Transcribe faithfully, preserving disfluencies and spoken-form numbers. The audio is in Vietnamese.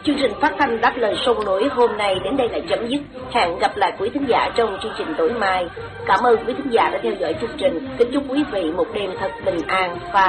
Chương trình phát thanh Đáp Lời Sông Núi hôm nay đến đây là chấm dứt. Hẹn gặp lại quý thính giả trong chương trình tối mai. Cảm ơn quý thính giả đã theo dõi chương trình. Kính chúc quý vị một đêm thật bình an và